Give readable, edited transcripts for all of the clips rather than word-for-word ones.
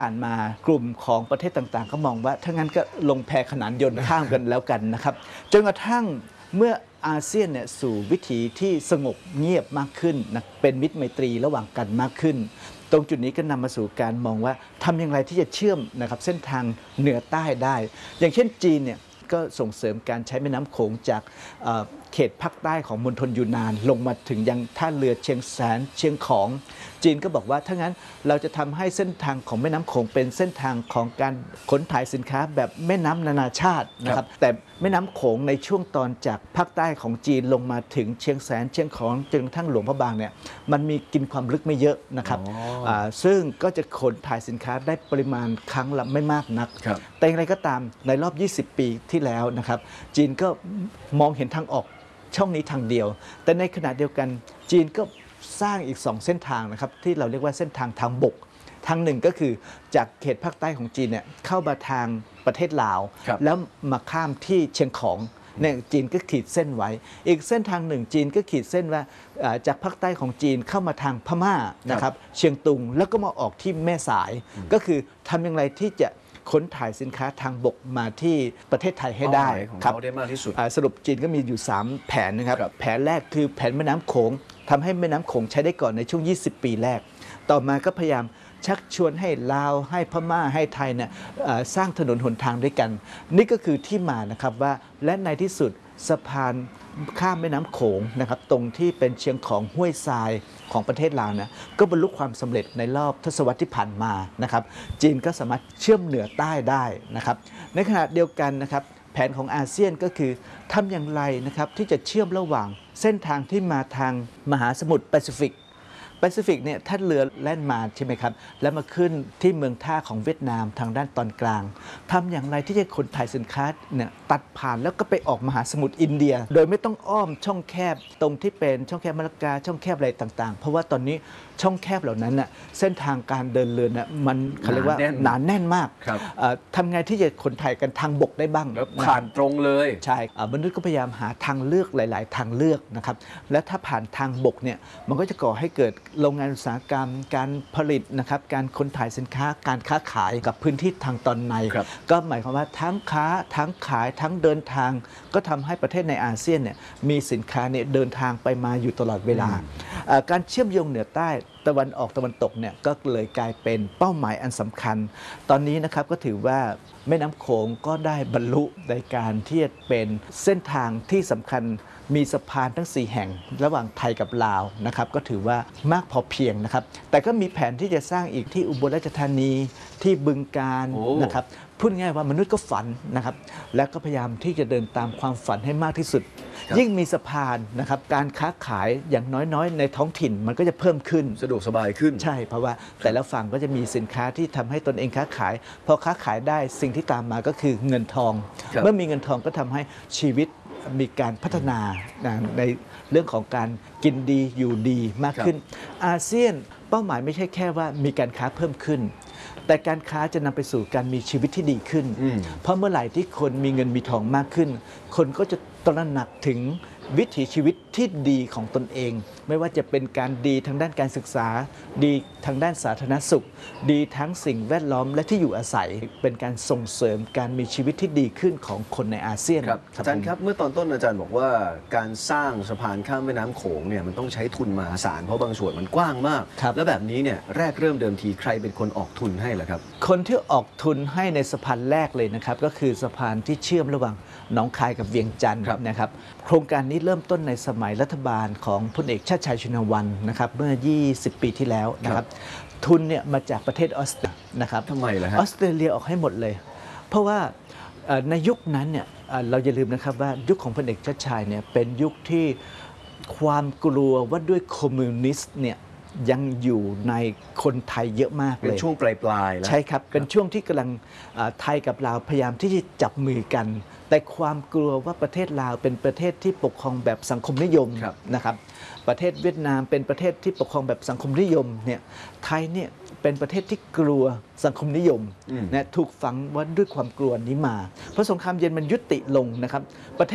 ผ่านมากลุ่มของประเทศต่างๆก็มองว่าถ้างั้นก็ลงแพขนานยนต์ข้ามกันแล้วกันนะครับจนกระทั่งเมื่ออาเซียนเนี่ยสู่วิถีที่สงบเงียบมากขึ้นนะเป็นมิตรไมตรีระหว่างกันมากขึ้นตรงจุดนี้ก็นำมาสู่การมองว่าทำอย่างไรที่จะเชื่อมนะครับเส้นทางเหนือใต้ได้ อย่างเช่นจีนเนี่ยก็ส่งเสริมการใช้แม่น้ำโขงจากเขตภาคใต้ของมณฑลยูนานลงมาถึงยังท่าเรือเชียงแสนเชียงของจีนก็บอกว่าถ้างั้นเราจะทำให้เส้นทางของแม่น้ำโขงเป็นเส้นทางของการขนถ่ายสินค้าแบบแม่น้ำนานาชาตินะครับแต่แม่น้ำโขงในช่วงตอนจากภาคใต้ของจีนลงมาถึงเชียงแสนเชียงของจนกระทั่งหลวงพระบางเนี่ยมันมีกินความลึกไม่เยอะนะครับซึ่งก็จะขนถ่ายสินค้าได้ปริมาณครั้งละไม่มากนักแต่อย่างไรก็ตามในรอบ 20 ปีที่แล้วนะครับจีนก็มองเห็นทางออกช่องนี้ทางเดียวแต่ในขณะเดียวกันจีนก็สร้างอีก2เส้นทางนะครับที่เราเรียกว่าเส้นทางทางบกทางหนึ่งก็คือจากเขตภาคใต้ของจีนเนี่ยเข้ามาทางประเทศลาวแล้วมาข้ามที่เชียงของเนี่ยจีนก็ขีดเส้นไว้อีกเส้นทางหนึ่งจีนก็ขีดเส้นว่าจากภาคใต้ของจีนเข้ามาทางพม่านะครับเชียงตุงแล้วก็มาออกที่แม่สายก็คือทำอย่างไรที่จะขนถ่ายสินค้าทางบกมาที่ประเทศไทยให้ได้ครับได้มากที่สุดสรุปจีนก็มีอยู่3แผนนะครับแผนแรกคือแผนแม่น้ำโขงทำให้แม่น้ำโขงใช้ได้ก่อนในช่วง 20 ปีแรกต่อมาก็พยายามชักชวนให้ลาวให้พม่าให้ไทยเนี่ยสร้างถนนหนทางด้วยกันนี่ก็คือที่มานะครับว่าและในที่สุดสะพานข้ามแม่น้ำโขงนะครับตรงที่เป็นเชียงของห้วยทรายของประเทศลาวนะก็บรรลุความสำเร็จในรอบทศวรรษที่ผ่านมานะครับจีนก็สามารถเชื่อมเหนือใต้ได้นะครับในขณะเดียวกันนะครับแผนของอาเซียนก็คือทำอย่างไรนะครับที่จะเชื่อมระหว่างเส้นทางที่มาทางมหาสมุทรแปซิฟิกเนี่ยท่านเรือแล่นมาใช่ไหมครับแล้วมาขึ้นที่เมืองท่าของเวียดนามทางด้านตอนกลางทำอย่างไรที่จะขนถ่ายสินค้าเนี่ยตัดผ่านแล้วก็ไปออกมหาสมุทรอินเดียโดยไม่ต้องอ้อมช่องแคบตรงที่เป็นช่องแคบมะละกาช่องแคบอะไรต่างๆเพราะว่าตอนนี้ช่องแคบเหล่านั้นน่ะเส้นทางการเดินเรือน่ะมันเขาเรียกว่าหนาแน่นมากทำไงที่จะขนถ่ายกันทางบกได้บ้างแล้วผ่านตรงเลยใช่มนุษย์ก็พยายามหาทางเลือกหลายๆทางเลือกนะครับและถ้าผ่านทางบกเนี่ยมันก็จะก่อให้เกิดโรงงานอุตสาหกรรมการผลิตนะครับการขนถ่ายสินค้าการค้าขายกับพื้นที่ทางตอนในก็หมายความว่าทั้งค้าทั้งขายทั้งเดินทางก็ทำให้ประเทศในอาเซียนเนี่ยมีสินค้าเนี่ยเดินทางไปมาอยู่ตลอดเวลาการเชื่อมโยงเหนือใต้ตะวันออกตะวันตกเนี่ยก็เลยกลายเป็นเป้าหมายอันสำคัญตอนนี้นะครับก็ถือว่าแม่น้ำโขงก็ได้บรรลุในการที่จะเป็นเส้นทางที่สำคัญมีสะพานทั้ง4แห่งระหว่างไทยกับลาวนะครับก็ถือว่ามากพอเพียงนะครับแต่ก็มีแผนที่จะสร้างอีกที่อุบลราชธานีที่บึงกาฬนะครับพูดง่ายว่ามนุษย์ก็ฝันนะครับและก็พยายามที่จะเดินตามความฝันให้มากที่สุดยิ่งมีสะพานนะครับการค้าขายอย่างน้อยๆในท้องถิ่นมันก็จะเพิ่มขึ้นสะดวกสบายขึ้นใช่เพราะว่าแต่ละฝั่งก็จะมีสินค้าที่ทำให้ตนเองค้าขายพอค้าขายได้สิ่งที่ตามมาก็คือเงินทองเมื่อมีเงินทองก็ทำให้ชีวิตมีการพัฒนาในเรื่องของการกินดีอยู่ดีมากขึ้นอาเซียนเป้าหมายไม่ใช่แค่ว่ามีการค้าเพิ่มขึ้นแต่การค้าจะนำไปสู่การมีชีวิตที่ดีขึ้นเพราะเมื่อไหร่ที่คนมีเงินมีทองมากขึ้นคนก็จะตระหนักถึงวิถีชีวิตที่ดีของตนเองไม่ว่าจะเป็นการดีทางด้านการศึกษาดีทางด้านสาธารณสุขดีทั้งสิ่งแวดล้อมและที่อยู่อาศัยเป็นการส่งเสริมการมีชีวิตที่ดีขึ้นของคนในอาเซียนครับอาจารย์ครับเมื่อตอนต้นอาจารย์บอกว่าการสร้างสะพานข้ามแม่น้ำโขงเนี่ยมันต้องใช้ทุนมหาศาลเพราะบางส่วนมันกว้างมากแล้วแบบนี้เนี่ยแรกเริ่มเดิมทีใครเป็นคนออกทุนให้ล่ะครับคนที่ออกทุนให้ในสะพานแรกเลยนะครับก็คือสะพานที่เชื่อมระหว่างหนองคายกับเวียงจันทร์นะครับโครงการนี้เริ่มต้นในสมัยรัฐบาลของพลเอกชาติชายชุนวันนะครับเมื่อ20 ปีที่แล้วนะครับทุนเนี่ยมาจากประเทศออสเตรเลียนะครับทำไมล่ะฮะออสเตรเลียออกให้หมดเลยเพราะว่าในยุคนั้นเนี่ยเราอย่าลืมนะครับว่ายุคของพลเอกชาติชายเนี่ยเป็นยุคที่ความกลัวว่าด้วยคอมมิวนิสต์เนี่ยยังอยู่ในคนไทยเยอะมากเลยเป็นช่วงปลายๆแล้วใช่ครับเป็นช่วงที่กำลังไทยกับลาวพยายามที่จะจับมือกันแต่ความกลัวว่าประเทศลาวเป็นประเทศที่ปกครองแบบสังคมนิยมนะครับประเทศเวียดนามเป็นประเทศที่ปกครองแบบสังคมนิยมเนี่ยไทยเนี่ยเป็นประเทศที่กลัวสังคมนิยมนะถูกฝังไว้ด้วยความกลัวนี้มาเพราะสงครามเย็นมันยุติลงนะครับประเทศ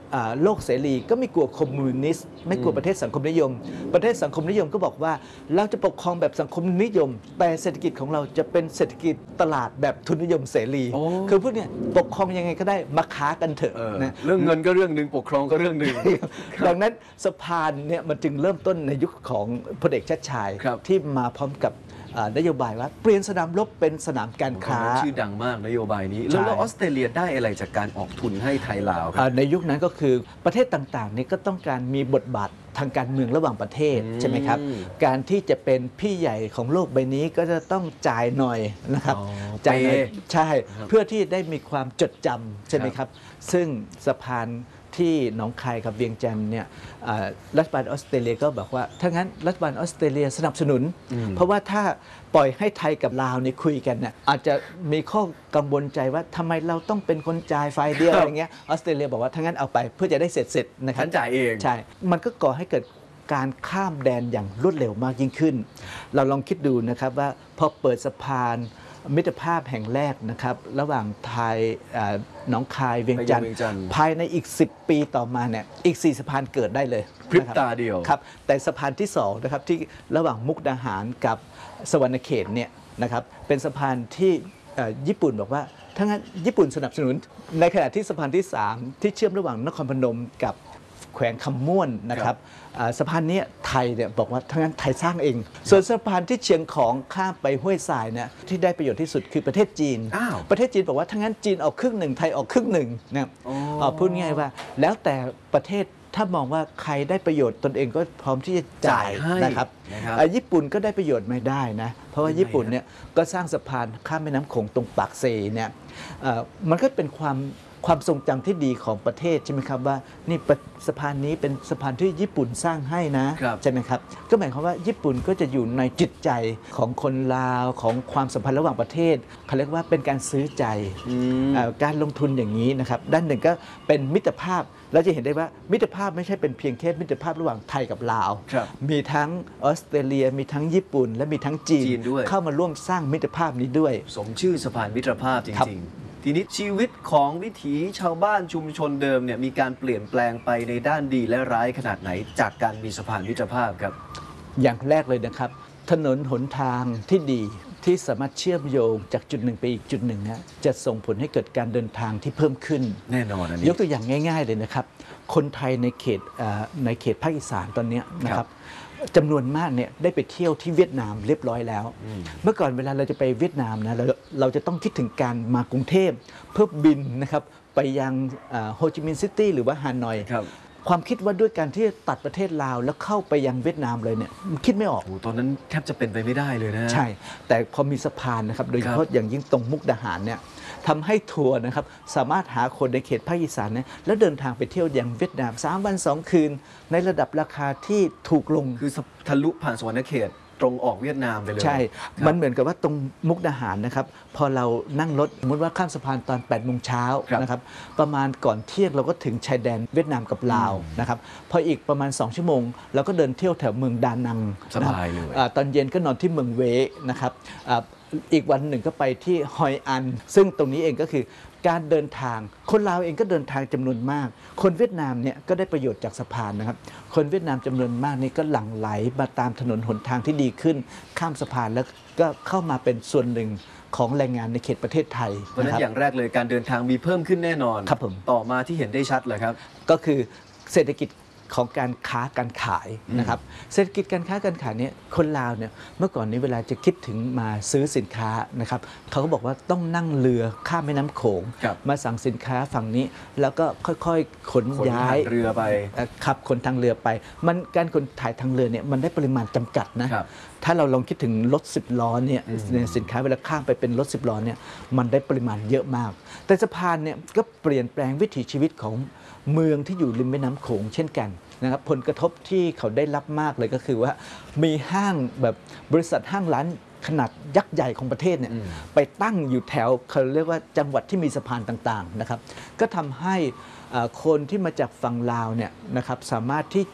โลกเสรีก็ไม่กลัวคอมมิวนิสต์ไม่กลัวประเทศสังคมนิยม ประเทศสังคมนิยมก็บอกว่าเราจะปกครองแบบสังคมนิยม แต่เศรษฐกิจของเราจะเป็นเศรษฐกิจตลาดแบบทุนนิยมเสรีคือพูดเนี่ยปกครองยังไงก็ได้มาค้ากันเถอะนะเรื่องเงินก็เรื่องหนึ่งปกครองก็เรื่องหนึ่งดังนั้นสะพานเนี่ยมันจึงเริ่มต้นในยุคของพลเอกชาติชายที่มาพร้อมกับนโยบายว่าเปลี่ยนสนามรบเป็นสนามการค้าชื่อดังมากนโยบายนี้แล้วออสเตรเลียได้อะไรจากการออกทุนให้ไทยลาวครับในยุคนั้นก็คือประเทศต่างๆนี่ก็ต้องการมีบทบาททางการเมืองระหว่างประเทศใช่ไหมครับการที่จะเป็นพี่ใหญ่ของโลกใบนี้ก็จะต้องจ่ายหน่อยนะครับจ่ายหน่อยใช่เพื่อที่ได้มีความจดจำใช่ไหมครับซึ่งสะพานที่หนองคายกับเวียงจันทร์เนี่ยรัฐบาลออสเตรเลียก็บอกว่าถ้างั้นรัฐบาลออสเตรเลียสนับสนุนเพราะว่าถ้าปล่อยให้ไทยกับลาวเนี่ยคุยกันเนี่ยอาจจะมีข้อกังวลใจว่าทำไมเราต้องเป็นคนจ่ายฝ่ายเดียวอะไรเงี้ยออสเตรเลียบอกว่าถ้างั้นเอาไปเพื่อจะได้เสร็จนะครับฉันจ่ายเองใช่มันก็ก่อให้เกิดการข้ามแดนอย่างรวดเร็วมากยิ่งขึ้นเราลองคิดดูนะครับว่าพอเปิดสะพานมิตรภาพแห่งแรกนะครับระหว่างไทยหนองคายเวียงจันทร์ภายในอีก10 ปีต่อมาเนี่ยอีก4 สะพานเกิดได้เลยพริบตาเดียวครับแต่สะพานที่2นะครับที่ระหว่างมุกดาหารกับสวรรณเขตเนี่ยนะครับเป็นสะพานที่ญี่ปุ่นบอกว่าถ้างั้นญี่ปุ่นสนับสนุนในขณะที่สะพานที่3ที่เชื่อมระหว่างนครพนมกับแขวงคำม่วนนะครับสะพานนี้ไทยเนี่ยบอกว่าทั้งนั้นไทยสร้างเองส่วนสะพานที่เชียงของข้ามไปห้วยทรายเนี่ยที่ได้ประโยชน์ที่สุดคือประเทศจีนประเทศจีนบอกว่าทั้งนั้นจีนออกครึ่งหนึ่งไทยออกครึ่งหนึ่งนะพูดง่ายว่าแล้วแต่ประเทศถ้ามองว่าใครได้ประโยชน์ตนเองก็พร้อมที่จะจ่ายนะครับญี่ปุ่นก็ได้ประโยชน์ไม่ได้นะเพราะว่าญี่ปุ่นเนี่ยก็สร้างสะพานข้ามแม่น้ำโขงตรงปากเซเนี่ยมันก็เป็นความทรงจำที่ดีของประเทศใช่ไหมครับว่านี่สะพานนี้เป็นสะพานที่ญี่ปุ่นสร้างให้นะใช่ไหมครับก็หมายความว่าญี่ปุ่นก็จะอยู่ในจิตใจของคนลาวของความสัมพันธ์ระหว่างประเทศเขาเรียกว่าเป็นการซื้อใจการลงทุนอย่างนี้นะครับด้านหนึ่งก็เป็นมิตรภาพเราจะเห็นได้ว่ามิตรภาพไม่ใช่เป็นเพียงแค่มิตรภาพระหว่างไทยกับลาวมีทั้งออสเตรเลียมีทั้งญี่ปุ่นและมีทั้งจีนเข้ามาร่วมสร้างมิตรภาพนี้ด้วยสมชื่อสะพานมิตรภาพจริงๆทีนี้ชีวิตของวิถีชาวบ้านชุมชนเดิมเนี่ยมีการเปลี่ยนแปลงไปในด้านดีและร้ายขนาดไหนจากการมีสะพานมิตรภาพครับอย่างแรกเลยนะครับถนนหนทางที่ดีที่สามารถเชื่อมโยงจากจุดหนึ่งไปอีกจุดหนึ่งนะจะส่งผลให้เกิดการเดินทางที่เพิ่มขึ้นแน่นอนอันนี้ยกตัวอย่างง่ายๆเลยนะครับคนไทยในเขตภาคอีสานตอนนี้นะครับจำนวนมากเนี่ยได้ไปเที่ยวที่เวียดนามเรียบร้อยแล้วเมื่อก่อนเวลาเราจะไปเวียดนามนะเราจะต้องคิดถึงการมากรุงเทพเพื่อบินนะครับไปยังโฮจิมินห์ซิตี้หรือว่าฮานอยความคิดว่าด้วยการที่ตัดประเทศลาวแล้วเข้าไปยังเวียดนามเลยเนี่ยคิดไม่ออกตอนนั้นแทบจะเป็นไปไม่ได้เลยนะใช่แต่พอมีสะพานนะครับโดยเฉพาะอย่างยิ่งตรงมุกดาหารเนี่ยทำให้ทัวร์นะครับสามารถหาคนในเขตภาคอีสานเนี่ยแล้วเดินทางไปเที่ยวยังเวียดนาม3 วัน 2 คืนในระดับราคาที่ถูกลงคือทะลุผ่านสวรรณเขตตรงออกเวียดนามไปเลยใช่มันเหมือนกับว่าตรงมุกดาหารนะครับพอเรานั่งรถสมมติว่าข้ามสะพานตอน8 โมงเช้านะครับประมาณก่อนเที่ยงเราก็ถึงชายแดนเวียดนามกับลาวนะครับพออีกประมาณ2 ชั่วโมงเราก็เดินเที่ยวแถวเมืองดานังสบายเลยตอนเย็นก็นอนที่เมืองเวนะครับอีกวันหนึ่งก็ไปที่ฮอยอันซึ่งตรงนี้เองก็คือการเดินทางคนลาวเองก็เดินทางจำนวนมากคนเวียดนามเนี่ยก็ได้ประโยชน์จากสะพานนะครับคนเวียดนามจำนวนมากนี่ก็หลั่งไหลมาตามถนนหนทางที่ดีขึ้นข้ามสะพานแล้วก็เข้ามาเป็นส่วนหนึ่งของแรงงานในเขตประเทศไทยเพราะฉะนั้นอย่างแรกเลยการเดินทางมีเพิ่มขึ้นแน่นอนครับผมต่อมาที่เห็นได้ชัดเลยครับก็คือเศรษฐกิจของการค้าการขายนะครับเศรษฐกิจการค้าการขายเนี่ยคนลาวเนี่ยเมื่อก่อนนี้เวลาจะคิดถึงมาซื้อสินค้านะครับเขาก็บอกว่าต้องนั่งเรือข้ามแม่น้ำโขงมาสั่งสินค้าฝั่งนี้แล้วก็ค่อยๆขนย้ายเรือไปขับขนทางเรือไปมันการขนถ่ายทางเรือเนี่ยมันได้ปริมาณจำกัดนะถ้าเราลองคิดถึงรถ10 ล้อเนี่ยสินค้าเวลาข้ามไปเป็นรถ10 ล้อเนี่ยมันได้ปริมาณเยอะมากแต่สะพานเนี่ยก็เปลี่ยนแปลงวิถีชีวิตของเมืองที่อยู่ริมแม่น้ำโขงเช่นกันนะครับผลกระทบที่เขาได้รับมากเลยก็คือว่ามีห้างแบบบริษัทห้างร้านขนาดยักษ์ใหญ่ของประเทศเนี่ยไปตั้งอยู่แถวเขาเรียกว่าจังหวัดที่มีสะพานต่างๆนะครับก็ทำให้คนที่มาจากฝั่งลาวเนี่ยนะครับสามารถที่จะ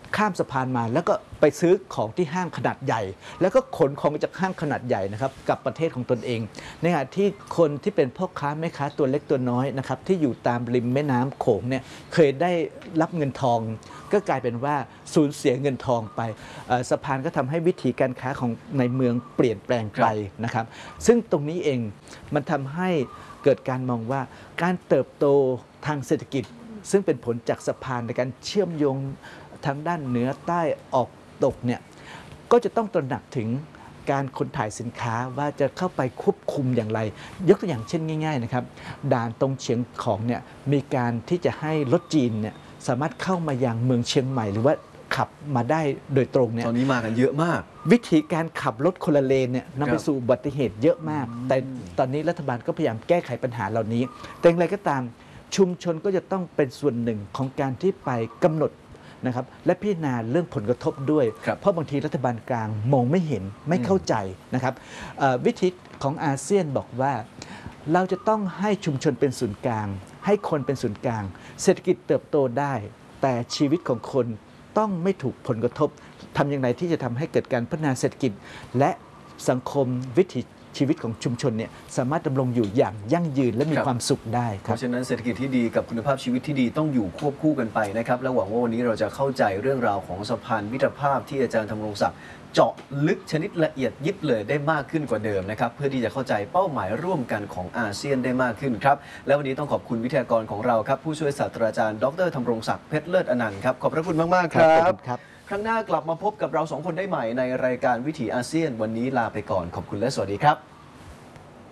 ข้ามสะพานมาแล้วก็ไปซื้อของที่ห้างขนาดใหญ่ แล้วก็ขนของจากห้างขนาดใหญ่นะครับกลับประเทศของตนเองในขณะที่คนที่เป็นพ่อค้าแม่ค้าตัวเล็กตัวน้อยนะครับที่อยู่ตามริมแม่น้ำโขงเนี่ยเคยได้รับเงินทอง ก็กลายเป็นว่าสูญเสียเงินทองไปสะพานก็ทำให้วิถีการค้าของในเมืองเปลี่ยนแปลงไปนะครับซึ่งตรงนี้เองมันทำให้เกิดการมองว่าการเติบโตทางเศรษฐกิจ ซึ่งเป็นผลจากสะพานในการเชื่อมโยงทางด้านเหนือใต้ออกตกเนี่ยก็จะต้องตระหนักถึงการขนถ่ายสินค้าว่าจะเข้าไปควบคุมอย่างไร ยกตัวอย่างเช่นง่ายๆนะครับด่านตรงเชียงของเนี่ยมีการที่จะให้รถจีนเนี่ยสามารถเข้ามายังเมืองเชียงใหม่หรือว่าขับมาได้โดยตรงเนี่ยตอนนี้มากันเยอะมากวิธีการขับรถคนละเลนเนี่ยนำไปสู่อุบัติเหตุเยอะมาก แต่ตอนนี้รัฐบาลก็พยายามแก้ไขปัญหาเหล่านี้ แต่อย่างไรก็ตามชุมชนก็จะต้องเป็นส่วนหนึ่งของการที่ไปกำหนดนะครับและพิจารณาเรื่องผลกระทบด้วย เพราะบางทีรัฐบาลกลางมองไม่เห็นไม่เข้าใจนะครับวิธีของอาเซียนบอกว่าเราจะต้องให้ชุมชนเป็นศูนย์กลาง ให้คนเป็นศูนย์กลาง เศรษฐกิจเติบโตได้ แต่ชีวิตของคนต้องไม่ถูกผลกระทบทำอย่างไรที่จะทำให้เกิดการพัฒนาเศรษฐกิจ และสังคมวิถีชีวิตของชุมชนเนี่ยสามารถดำรงอยู่อย่างยั่งยืนและมีความสุขได้คเพรับราะฉะนั้นเศรษฐกิจที่ดีกับคุณภาพชีวิตที่ดีต้องอยู่ควบคู่กันไปนะครับและหวังว่าวันนี้เราจะเข้าใจเรื่องราวของสะพานมิตรภาพที่อาจารย์ธำรงศักดิ์เจาะลึกชนิดละเอียดยิบเลยได้มากขึ้นกว่าเดิมนะครับเพื่อที่จะเข้าใจเป้าหมายร่วมกันของอาเซียนได้มากขึ้นครับและวันนี้ต้องขอบคุณวิทยากรของเราครับผู้ช่วยศาสตราจารย์ดรธำรงศักดิ์เพชรเลิศอนันต์ครับขอบพระคุณมากๆครับขอบคุณครับครั้งหน้ากลับมาพบกับเราสองคนได้ใหม่ในรายการวิถีอาเซียนวันนี้ลาไปก่อนขอบคุณและสวัสดีครับ